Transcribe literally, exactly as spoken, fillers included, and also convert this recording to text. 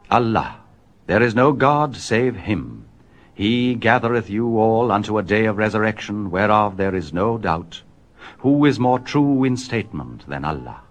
Allah, there is no God save him. He gathereth you all unto a day of resurrection, whereof there is no doubt. Who is more true in statement than Allah?